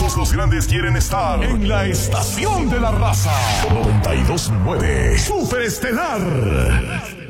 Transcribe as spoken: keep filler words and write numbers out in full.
Todos los grandes quieren estar en la estación de la raza. noventa y dos punto nueve Superestelar.